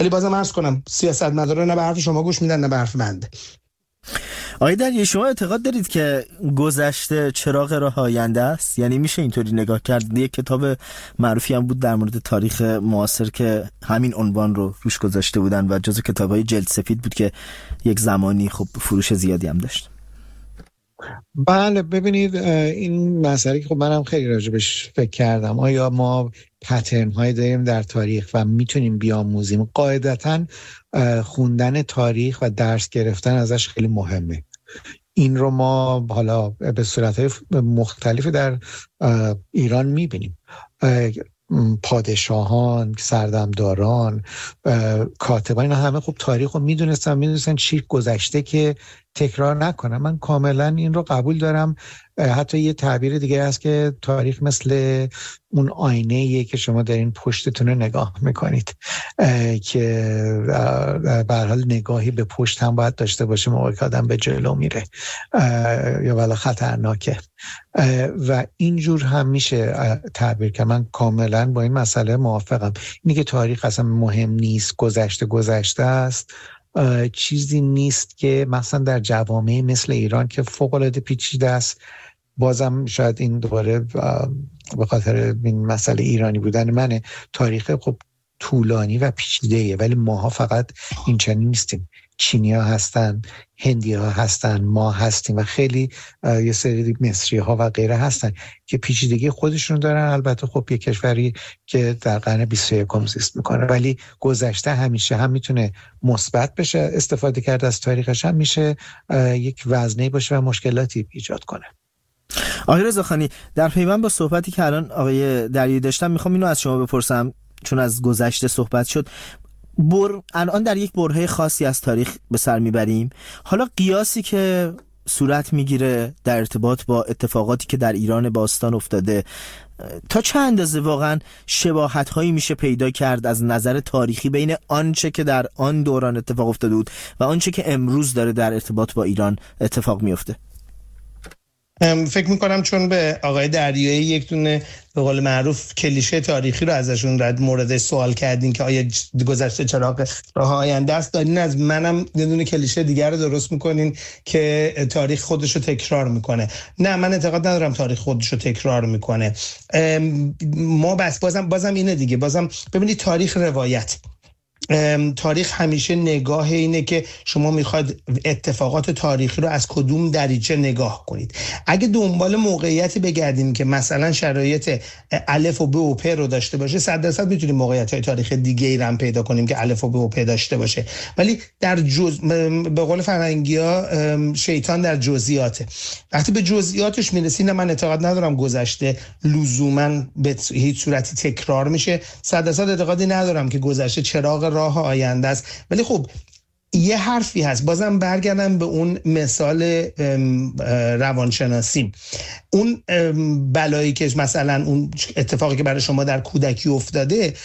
ولی بازم عرض کنم سیاستمدارا نه به حرف شما گوش میدن نه به حرف بنده. آقای دریایی، شما اعتقاد دارید که گذشته چراغ راه آینده است؟ یعنی میشه اینطوری نگاه کرد؟ یک کتاب معروفی هم بود در مورد تاریخ معاصر که همین عنوان رو روش گذاشته بودن و جزو کتاب‌های جلد سفید بود که یک زمانی خب فروش زیادی هم داشت. بله ببینید این مسئله که خب منم خیلی راجبش فکر کردم، آیا ما پترن های داریم در تاریخ و میتونیم بیاموزیم؟ قاعدتاً خوندن تاریخ و درس گرفتن ازش خیلی مهمه. این رو ما حالا به صورتهای مختلف در ایران میبینیم. پادشاهان، سردمداران، کاتبان، اینا همه خب تاریخ رو میدونستن چی گذشته که تکرار نکنن. من کاملا این رو قبول دارم. حتی یه تعبیر دیگه هست که تاریخ مثل اون آینه‌ایه که شما دارین پشتتون رو نگاه میکنید، که به هر حال نگاهی به پشت هم باید داشته باشه موقعی که آدم به جلو میره یا ولی خطرناکه. و اینجور هم میشه تعبیر که من کاملا با این مسئله موافقم. اینی که تاریخ اصلا مهم نیست، گذشته است، چیزی نیست که مثلا در جوامع مثل ایران که فوق‌العاده پیچیده است. بازم شاید این دوباره به خاطر این مسئله ایرانی بودن منه، تاریخ خب طولانی و پیچیده‌ایه، ولی ماها فقط این چنین نیستیم. چینی‌ها هستن، هندی‌ها هستن، ما هستیم و خیلی یه سری مصری‌ها و غیره هستن که پیچیدگی خودشون دارن. البته خب یه کشوری که در قرن 21 زیست میکنه، ولی گذشته همیشه هم میتونه مثبت بشه استفاده کرد از تاریخش، هم میشه یک وزنه‌ای باشه و مشکلاتی ایجاد کنه. آقای رضاخانی، در پیوند با صحبتی که الان آقای دریایی داشتم میخوام اینو از شما بپرسم، چون از گذشته صحبت شد. الان در یک برهه خاصی از تاریخ به سر میبریم. حالا قیاسی که صورت میگیره در ارتباط با اتفاقاتی که در ایران باستان افتاده، تا چه اندازه واقعا شباهت هایی میشه پیدا کرد از نظر تاریخی بین آنچه که در آن دوران اتفاق افتاده بود و آنچه که امروز داره در ارتباط با ایران اتفاق میفته؟ فکر میکنم چون به آقای دریایی یک دونه به قول معروف کلیشه تاریخی رو ازشون رد مورد سوال کردین که آیا گذشته چراغ راه آینده است، دارین از منم یه دونه کلیشه دیگر رو درست میکنین که تاریخ خودش رو تکرار میکنه. نه، من اعتقاد ندارم تاریخ خودش رو تکرار میکنه. ما بازم اینه دیگه، بازم ببینید تاریخ روایت. تاریخ همیشه نگاه اینه که شما میخواد اتفاقات تاریخی رو از کدوم دریچه نگاه کنید. اگه دنبال موقعیتی بگردیم که مثلا شرایط الف و ب و پ رو داشته باشه، 100% میتونیم موقعیت‌های تاریخی دیگه ای هم پیدا کنیم که الف و ب و پ داشته باشه، ولی در به قول فرنگی‌ها شیطان در جزئیاته. وقتی به جزئیاتش میرسیم، من اعتقاد ندارم گذشته لزوما به هیچ صورتی تکرار میشه. 100% اعتقادی ندارم که گذشته چراغ راه آینده است. ولی خب یه حرفی هست، بازم برگردم به اون مثال روانشناسی، اون بلایی که مثلا اون اتفاقی که برای شما در کودکی افتاده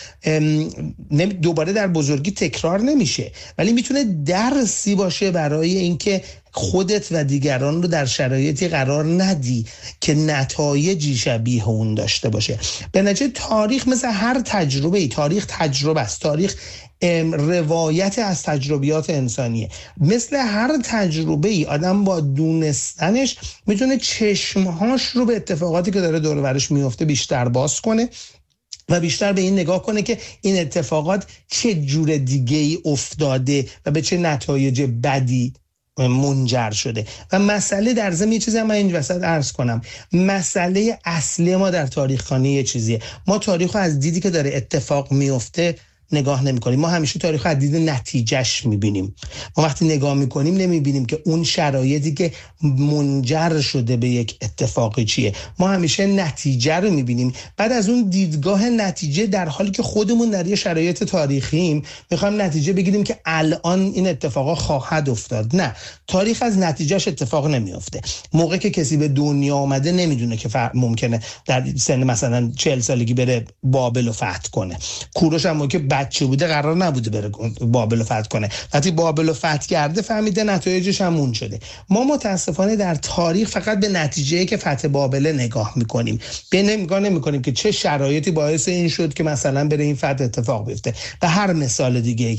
دوباره در بزرگی تکرار نمیشه، ولی میتونه درسی باشه برای اینکه خودت و دیگران رو در شرایطی قرار ندی که نتایجی شبیه اون داشته باشه. به نتیجه تاریخ مثل هر تجربه‌ای، تاریخ تجربه است، تاریخ روایت از تجربیات انسانیه. مثل هر تجربه‌ای آدم با دونستنش میتونه چشمهاش رو به اتفاقاتی که داره دور و برش میفته بیشتر باز کنه و بیشتر به این نگاه کنه که این اتفاقات چه جور دیگه‌ای افتاده و به چه نتایج بدی منجر شده. و مسئله در ضمن یه چیزی هم من این وسط عرض کنم، مسئله اصلی ما در تاریخ خوانی یه چیزیه، ما تاریخ رو از دیدی که داره اتفاق میفته نگاه نمی کنیم. ما همیشه تاریخ رو از دید نتیجهش میبینیم. ما وقتی نگاه میکنیم نمیبینیم که اون شرایطی که منجر شده به یک اتفاقی چیه. ما همیشه نتیجه رو میبینیم. بعد از اون دیدگاه نتیجه، در حالی که خودمون در یه شرایط تاریخیم میخوایم نتیجه بگیریم که الان این اتفاقا خواهد افتاد. نه، تاریخ از نتیجهش اتفاق نمیفته. موقعی که کسی به دنیا آمده نمیدونه که ممکنه در سن مثلا 40 سالگی بره بابل رو فتح کنه. کوروش هم که بچه بوده قرار نبوده بره بابل رو فتح کنه. وقتی بابل رو فتح کرده فهمیده نتایجش همون شده. ما متاسفانه در تاریخ فقط به نتیجه‌ای که فتح بابل نگاه می‌کنیم. نگاه نمی‌کنیم که چه شرایطی باعث این شد که مثلا بره این فتح اتفاق بیفته. و هر مثال دیگه